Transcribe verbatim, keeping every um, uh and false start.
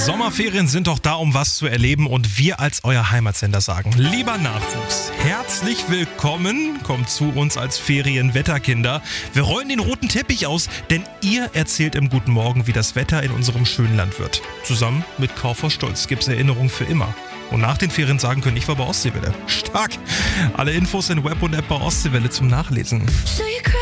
Sommerferien sind doch da, um was zu erleben, und wir als euer Heimatsender sagen: Lieber Nachwuchs, herzlich willkommen, kommt zu uns als Ferienwetterkinder. Wir rollen den roten Teppich aus, denn ihr erzählt im Guten Morgen, wie das Wetter in unserem schönen Land wird. Zusammen mit K V Stolz gibt's Erinnerungen für immer. Und nach den Ferien sagen können, ich war bei Ostseewelle. Stark! Alle Infos in Web und App bei Ostseewelle zum Nachlesen.